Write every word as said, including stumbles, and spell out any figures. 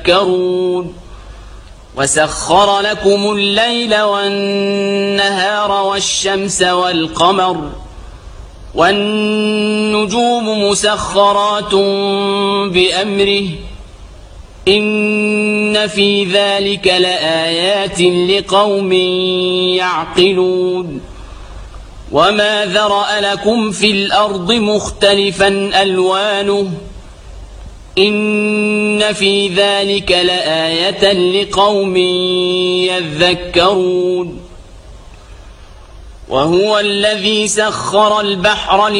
يذكرون وسخر لكم الليل والنهار والشمس والقمر والنجوم مسخرات بأمره إن في ذلك لآيات لقوم يعقلون وما ذرأ لكم في الأرض مختلفا ألوانه إن في ذلك لآية لقوم يذكرون وهو الذي سخر البحر